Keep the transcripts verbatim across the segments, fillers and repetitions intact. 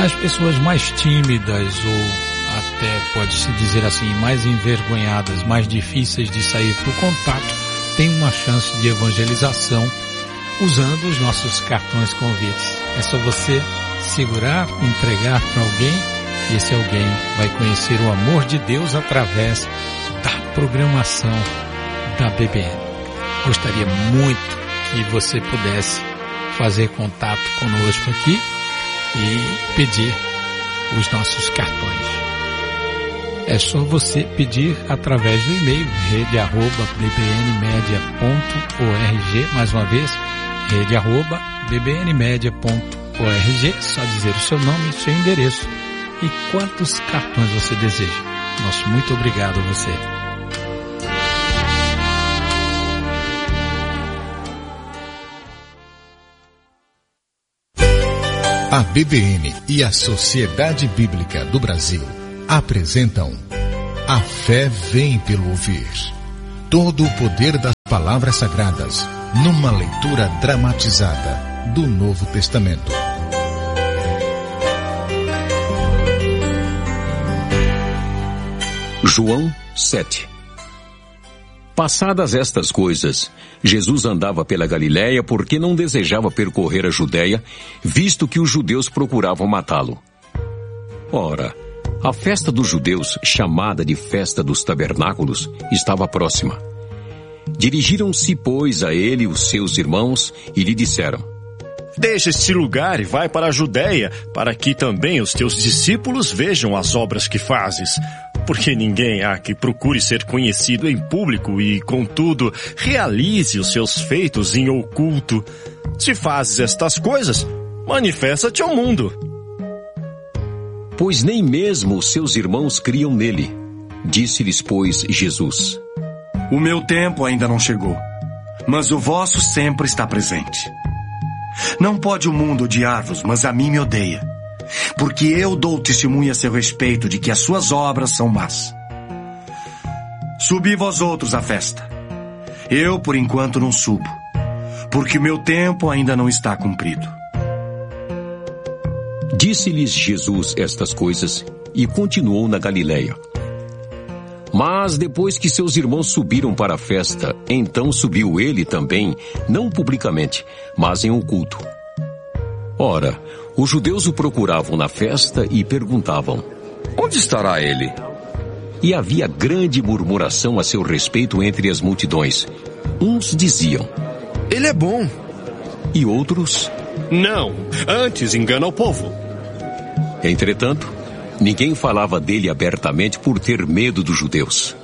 As pessoas mais tímidas ou até pode-se dizer assim, mais envergonhadas, mais difíceis de sair para o contato, têm uma chance de evangelização usando os nossos cartões convites. É só você segurar, entregar para alguém e esse alguém vai conhecer o amor de Deus através da programação da B B N. Gostaria muito que você pudesse fazer contato conosco aqui e pedir os nossos cartões. É só você pedir através do e-mail rede arroba b b n media ponto org, mais uma vez, rede arroba b b n media ponto org, só dizer o seu nome e o seu endereço e quantos cartões você deseja. Nosso muito obrigado a você. A B B N e a Sociedade Bíblica do Brasil apresentam A Fé Vem pelo Ouvir. Todo o poder das palavras sagradas numa leitura dramatizada do Novo Testamento. João sete. Passadas estas coisas, Jesus andava pela Galiléia porque não desejava percorrer a Judéia, visto que os judeus procuravam matá-lo. Ora, a festa dos judeus, chamada de Festa dos Tabernáculos, estava próxima. Dirigiram-se, pois, a ele os seus irmãos e lhe disseram: Deixa este lugar e vai para a Judéia, para que também os teus discípulos vejam as obras que fazes. Porque ninguém há que procure ser conhecido em público e, contudo, realize os seus feitos em oculto. Se fazes estas coisas, manifesta-te ao mundo. Pois nem mesmo os seus irmãos criam nele. Disse-lhes, pois, Jesus: O meu tempo ainda não chegou, mas o vosso sempre está presente. Não pode o mundo odiar-vos, mas a mim me odeia, porque eu dou testemunho a seu respeito de que as suas obras são más. Subi vós outros à festa. Eu, por enquanto, não subo, porque meu tempo ainda não está cumprido. Disse-lhes Jesus estas coisas e continuou na Galiléia. Mas depois que seus irmãos subiram para a festa, então subiu ele também, não publicamente, mas em oculto. Ora, os judeus o procuravam na festa e perguntavam: Onde estará ele? E havia grande murmuração a seu respeito entre as multidões. Uns diziam: Ele é bom. E outros: Não, antes engana o povo. Entretanto, ninguém falava dele abertamente por ter medo dos judeus.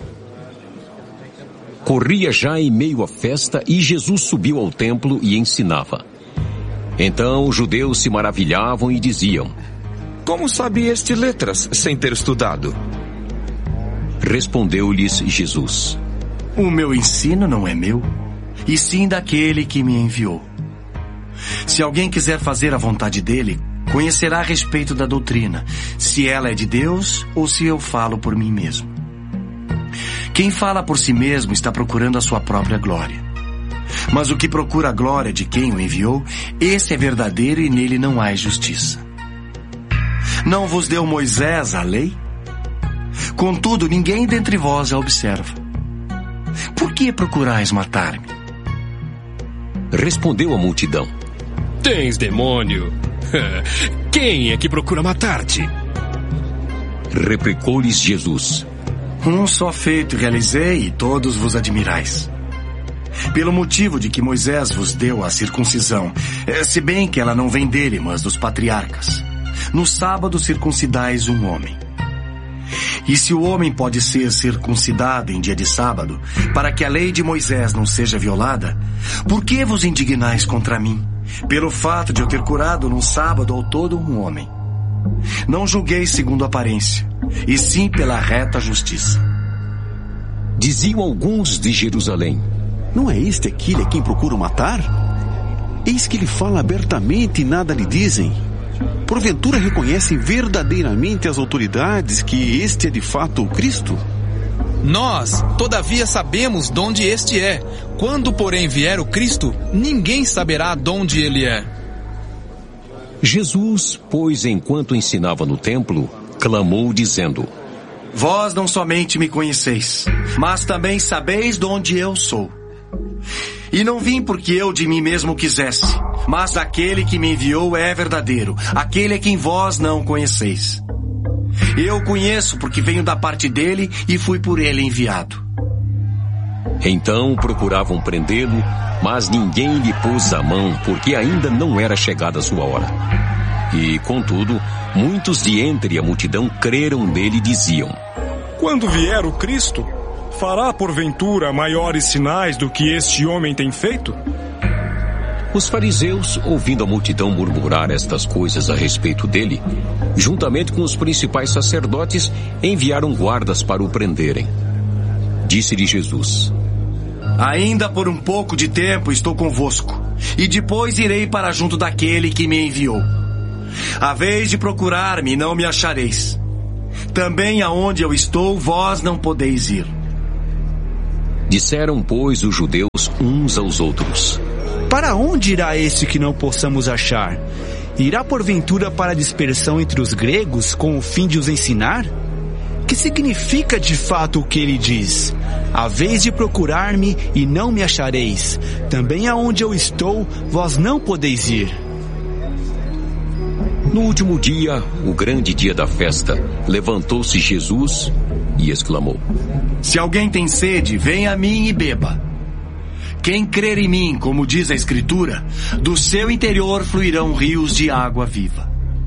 Corria já em meio à festa e Jesus subiu ao templo e ensinava. Então os judeus se maravilhavam e diziam: Como sabe este letras sem ter estudado? Respondeu-lhes Jesus: O meu ensino não é meu, e sim daquele que me enviou. Se alguém quiser fazer a vontade dele, conhecerá a respeito da doutrina, se ela é de Deus ou se eu falo por mim mesmo. Quem fala por si mesmo está procurando a sua própria glória. Mas o que procura a glória de quem o enviou, esse é verdadeiro e nele não há justiça. Não vos deu Moisés a lei? Contudo, ninguém dentre vós a observa. Por que procurais matar-me? Respondeu a multidão: Tens demônio! Quem é que procura matar-te? Replicou-lhes Jesus: Um só feito realizei e todos vos admirais. Pelo motivo de que Moisés vos deu a circuncisão, se bem que ela não vem dele, mas dos patriarcas. No sábado circuncidais um homem. E se o homem pode ser circuncidado em dia de sábado, para que a lei de Moisés não seja violada, por que vos indignais contra mim, pelo fato de eu ter curado num sábado ao todo um homem? Não julgueis segundo a aparência, e sim pela reta justiça. Diziam alguns de Jerusalém: Não é este aquele a quem procuram matar? Eis que ele fala abertamente e nada lhe dizem. Porventura reconhecem verdadeiramente as autoridades que este é de fato o Cristo? Nós, todavia, sabemos de onde este é. Quando, porém, vier o Cristo, ninguém saberá de onde ele é. Jesus, pois, enquanto ensinava no templo, clamou dizendo: Vós não somente me conheceis, mas também sabeis de onde eu sou. E não vim porque eu de mim mesmo quisesse, mas aquele que me enviou é verdadeiro, aquele a quem vós não conheceis. Eu conheço porque venho da parte dele e fui por ele enviado. Então procuravam prendê-lo, mas ninguém lhe pôs a mão, porque ainda não era chegada a sua hora. E, contudo, muitos de entre a multidão creram nele e diziam: Quando vier o Cristo, fará porventura maiores sinais do que este homem tem feito? Os fariseus, ouvindo a multidão murmurar estas coisas a respeito dele, juntamente com os principais sacerdotes, enviaram guardas para o prenderem. Disse-lhe Jesus: Ainda por um pouco de tempo estou convosco, e depois irei para junto daquele que me enviou. A vez de procurar-me não me achareis. Também aonde eu estou, vós não podeis ir. Disseram, pois, os judeus uns aos outros: Para onde irá esse que não possamos achar? Irá porventura para a dispersão entre os gregos com o fim de os ensinar? Que significa de fato o que ele diz? A vez de procurar-me e não me achareis. Também aonde eu estou, vós não podeis ir. No último dia, o grande dia da festa, levantou-se Jesus e exclamou: Se alguém tem sede, venha a mim e beba. Quem crer em mim, como diz a Escritura, do seu interior fluirão rios de água viva.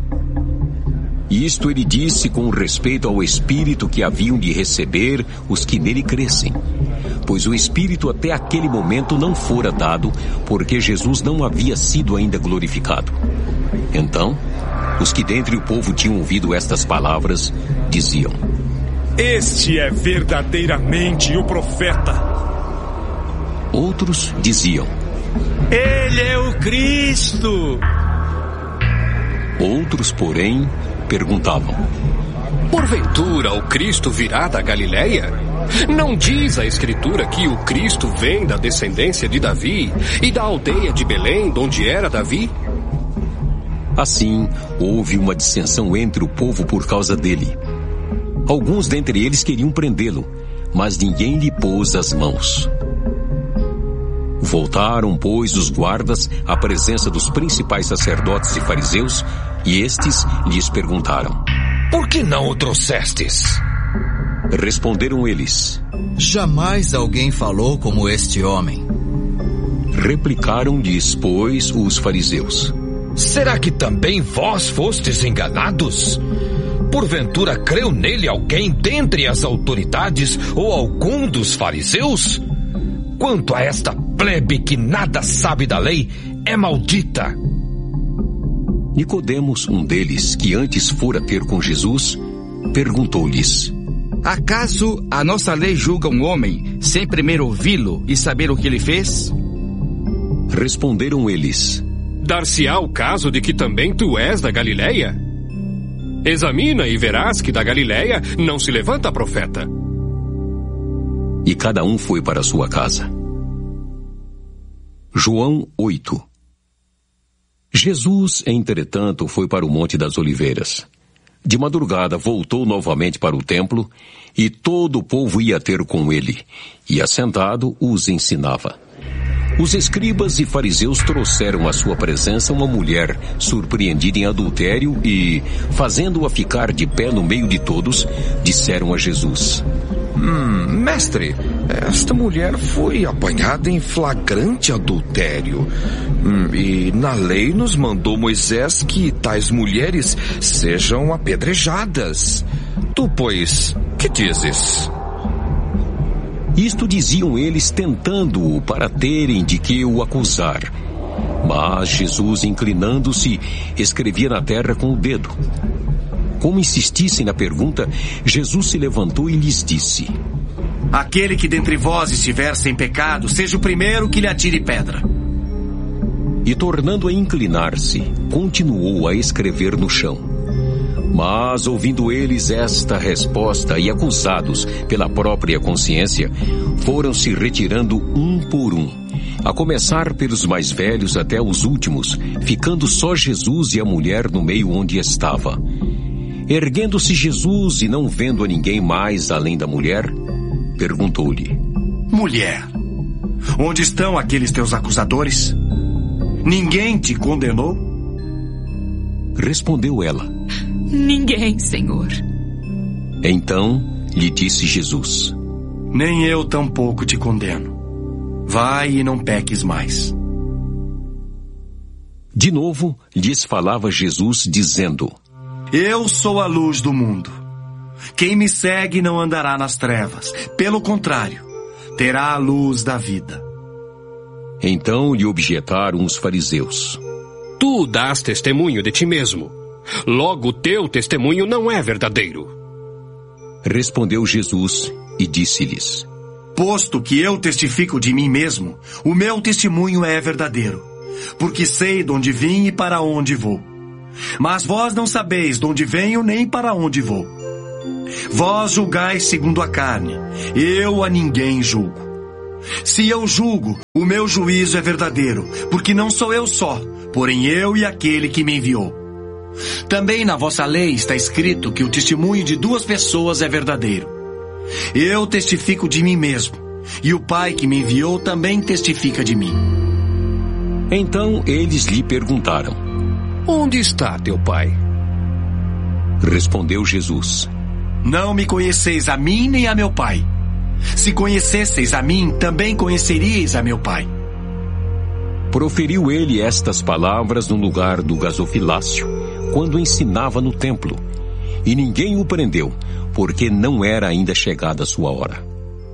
Isto ele disse com respeito ao Espírito que haviam de receber os que nele crescem, pois o Espírito até aquele momento não fora dado, porque Jesus não havia sido ainda glorificado. Então, os que dentre o povo tinham ouvido estas palavras diziam: Este é verdadeiramente o profeta. Outros diziam: Ele é o Cristo. Outros, porém, perguntavam: Porventura o Cristo virá da Galileia? Não diz a Escritura que o Cristo vem da descendência de Davi e da aldeia de Belém, donde era Davi? Assim, houve uma dissensão entre o povo por causa dele. Alguns dentre eles queriam prendê-lo, mas ninguém lhe pôs as mãos. Voltaram, pois, os guardas à presença dos principais sacerdotes e fariseus, e estes lhes perguntaram: Por que não o trouxestes? Responderam eles: Jamais alguém falou como este homem. Replicaram-lhes, pois, os fariseus: Será que também vós fostes enganados? Porventura creu nele alguém dentre as autoridades ou algum dos fariseus? Quanto a esta plebe que nada sabe da lei, é maldita. Nicodemos, um deles, que antes fora ter com Jesus, perguntou-lhes: Acaso a nossa lei julga um homem sem primeiro ouvi-lo e saber o que ele fez? Responderam eles: Dar-se-á o caso de que também tu és da Galileia? Examina e verás que da Galileia não se levanta profeta. E cada um foi para sua casa. João oito. Jesus, entretanto, foi para o Monte das Oliveiras. De madrugada voltou novamente para o templo, e todo o povo ia ter com ele, e assentado os ensinava. Os escribas e fariseus trouxeram à sua presença uma mulher surpreendida em adultério e, fazendo-a ficar de pé no meio de todos, disseram a Jesus: Hum, mestre, esta mulher foi apanhada em flagrante adultério. Hum, e na lei nos mandou Moisés que tais mulheres sejam apedrejadas. Tu, pois, que dizes? Isto diziam eles tentando-o para terem de que o acusar. Mas Jesus, inclinando-se, escrevia na terra com o dedo. Como insistissem na pergunta, Jesus se levantou e lhes disse: Aquele que dentre vós estiver sem pecado, seja o primeiro que lhe atire pedra. E tornando a inclinar-se, continuou a escrever no chão. Mas, ouvindo eles esta resposta e acusados pela própria consciência, foram se retirando um por um, a começar pelos mais velhos até os últimos, ficando só Jesus e a mulher no meio onde estava. Erguendo-se Jesus e não vendo a ninguém mais além da mulher, perguntou-lhe: Mulher, onde estão aqueles teus acusadores? Ninguém te condenou? Respondeu ela: Ninguém, Senhor. Então lhe disse Jesus: Nem eu tampouco te condeno. Vai e não peques mais. De novo lhes falava Jesus, dizendo: Eu sou a luz do mundo. Quem me segue não andará nas trevas. Pelo contrário, terá a luz da vida. Então lhe objetaram os fariseus: Tu dás testemunho de ti mesmo. Logo, teu testemunho não é verdadeiro. Respondeu Jesus e disse-lhes: Posto que eu testifico de mim mesmo, o meu testemunho é verdadeiro, porque sei de onde vim e para onde vou. Mas vós não sabeis de onde venho nem para onde vou. Vós julgais segundo a carne, eu a ninguém julgo. Se eu julgo, o meu juízo é verdadeiro, porque não sou eu só, porém eu e aquele que me enviou. Também na vossa lei está escrito que o testemunho de duas pessoas é verdadeiro. Eu testifico de mim mesmo, e o Pai que me enviou também testifica de mim. Então eles lhe perguntaram: Onde está teu pai? Respondeu Jesus: Não me conheceis a mim nem a meu Pai. Se conhecesseis a mim, também conheceríeis a meu Pai. Proferiu ele estas palavras no lugar do gasofilácio, quando ensinava no templo, e ninguém o prendeu, porque não era ainda chegada a sua hora.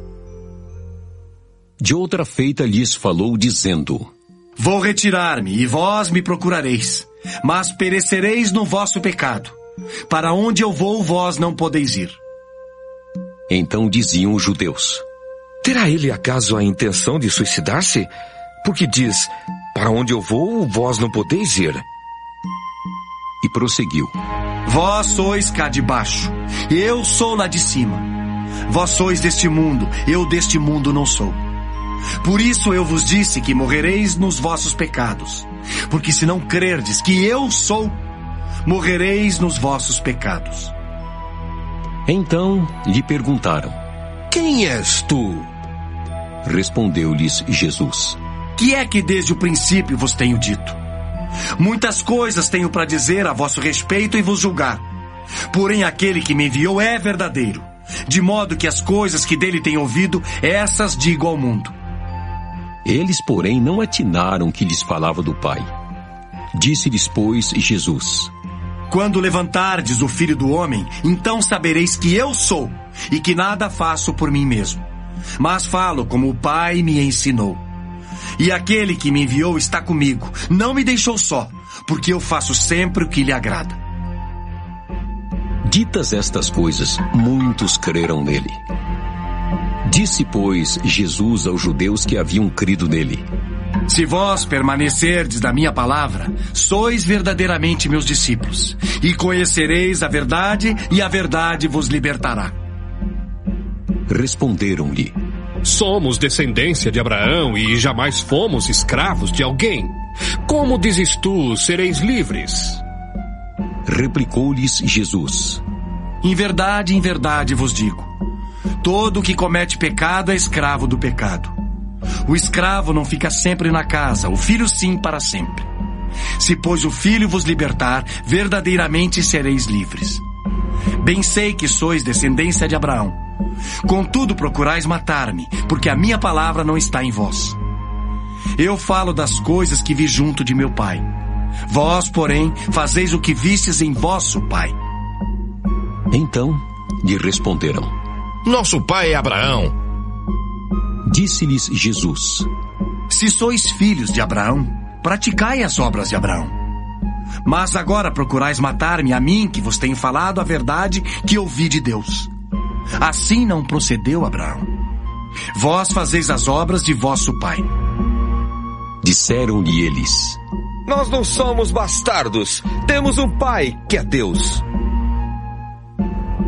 De outra feita lhes falou, dizendo: Vou retirar-me, e vós me procurareis, mas perecereis no vosso pecado. Para onde eu vou, vós não podeis ir. Então diziam os judeus: Terá ele acaso a intenção de suicidar-se? Porque diz: Para onde eu vou, vós não podeis ir. E prosseguiu: Vós sois cá de baixo, eu sou lá de cima. Vós sois deste mundo, eu deste mundo não sou. Por isso eu vos disse que morrereis nos vossos pecados. Porque se não crerdes que eu sou, morrereis nos vossos pecados. Então lhe perguntaram: Quem és tu? Respondeu-lhes Jesus: Que é que desde o princípio vos tenho dito? Muitas coisas tenho para dizer a vosso respeito e vos julgar. Porém aquele que me enviou é verdadeiro, de modo que as coisas que dele tenho ouvido, essas digo ao mundo. Eles, porém, não atinaram que lhes falava do Pai. Disse-lhes, pois, Jesus: Quando levantardes o Filho do Homem, então sabereis que eu sou, e que nada faço por mim mesmo, mas falo como o Pai me ensinou. E aquele que me enviou está comigo, não me deixou só, porque eu faço sempre o que lhe agrada. Ditas estas coisas, muitos creram nele. Disse, pois, Jesus aos judeus que haviam crido nele: Se vós permanecerdes na minha palavra, sois verdadeiramente meus discípulos, e conhecereis a verdade, e a verdade vos libertará. Responderam-lhe: Somos descendência de Abraão e jamais fomos escravos de alguém. Como dizes tu, sereis livres? Replicou-lhes Jesus: Em verdade, em verdade vos digo, todo o que comete pecado é escravo do pecado. O escravo não fica sempre na casa, o filho sim para sempre. Se, pois, o filho vos libertar, verdadeiramente sereis livres. Bem sei que sois descendência de Abraão. Contudo procurais matar-me, porque a minha palavra não está em vós. Eu falo das coisas que vi junto de meu pai. Vós, porém, fazeis o que vistes em vosso pai. Então lhe responderam: Nosso pai é Abraão. Disse-lhes Jesus: Se sois filhos de Abraão, praticai as obras de Abraão. Mas agora procurais matar-me, a mim, que vos tenho falado a verdade que ouvi de Deus. Assim não procedeu Abraão. Vós fazeis as obras de vosso pai. Disseram-lhe eles: Nós não somos bastardos, temos um pai que é Deus.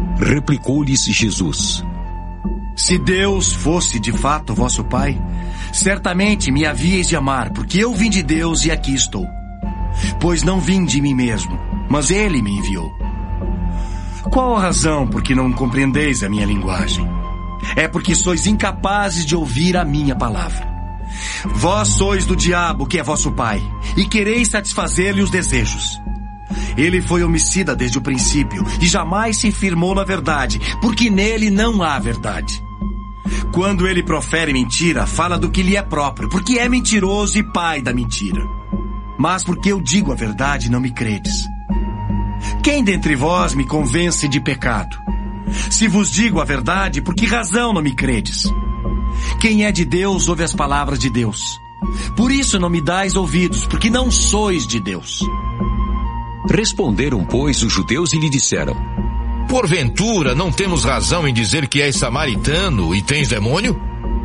Replicou-lhes Jesus: Se Deus fosse de fato vosso pai, Certamente me havíeis de amar, porque eu vim de Deus e aqui estou. Pois não vim de mim mesmo, mas Ele me enviou. Qual a razão por que não compreendeis a minha linguagem? É porque sois incapazes de ouvir a minha palavra. Vós sois do diabo, que é vosso pai, e quereis satisfazer-lhe os desejos. Ele foi homicida desde o princípio e jamais se firmou na verdade, porque nele não há verdade. Quando ele profere mentira, fala do que lhe é próprio, porque é mentiroso e pai da mentira. Mas porque eu digo a verdade, não me credes. Quem dentre vós me convence de pecado? Se vos digo a verdade, por que razão não me credes? Quem é de Deus ouve as palavras de Deus. Por isso não me dais ouvidos, porque não sois de Deus. Responderam, pois, os judeus e lhe disseram: Porventura não temos razão em dizer que és samaritano e tens demônio?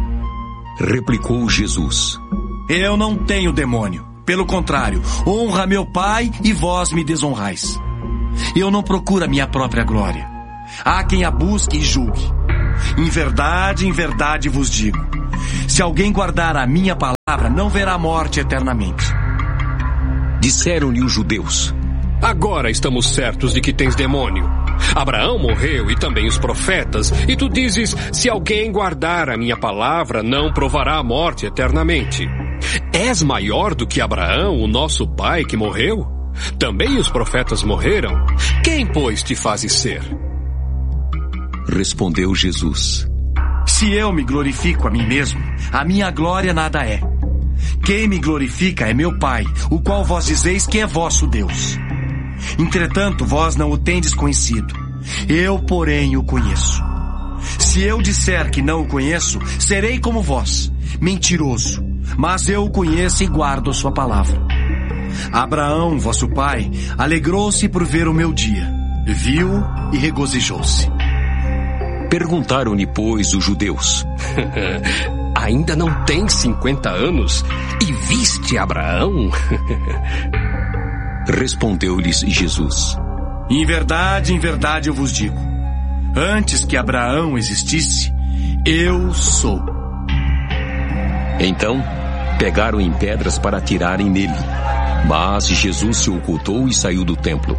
Replicou Jesus: Eu não tenho demônio. Pelo contrário, honra meu Pai e vós me desonrais. Eu não procuro a minha própria glória. Há quem a busque e julgue. Em verdade, em verdade vos digo, se alguém guardar a minha palavra, não verá a morte eternamente. Disseram-lhe os judeus: Agora estamos certos de que tens demônio. Abraão morreu e também os profetas, e tu dizes, se alguém guardar a minha palavra, não provará a morte eternamente. És maior do que Abraão, o nosso pai que morreu? Também os profetas morreram? Quem, pois, te fazes ser? Respondeu Jesus: Se eu me glorifico a mim mesmo, a minha glória nada é. Quem me glorifica é meu Pai, o qual vós dizeis que é vosso Deus. Entretanto, vós não o tendes conhecido. Eu, porém, o conheço. Se eu disser que não o conheço, serei como vós, mentiroso. Mas eu o conheço e guardo a sua palavra. Abraão, vosso pai, alegrou-se por ver o meu dia. Viu e regozijou-se. Perguntaram-lhe, pois, os judeus: Ainda não tens cinquenta anos e viste Abraão? Respondeu-lhes Jesus: Em verdade, em verdade eu vos digo, antes que Abraão existisse, eu sou. Então, pegaram em pedras para atirarem nele. Mas Jesus se ocultou e saiu do templo.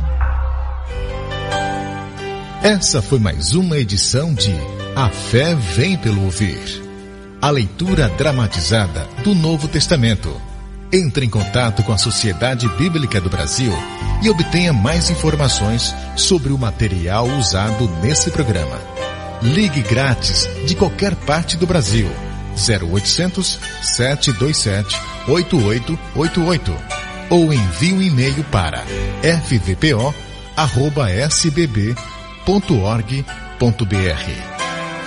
Essa foi mais uma edição de A Fé Vem pelo Ouvir. A leitura dramatizada do Novo Testamento. Entre em contato com a Sociedade Bíblica do Brasil e obtenha mais informações sobre o material usado nesse programa. Ligue grátis de qualquer parte do Brasil. zero oitocentos, sete dois sete, oito oito oito oito ou envie um e-mail para f v p o arroba s b b ponto org ponto b r.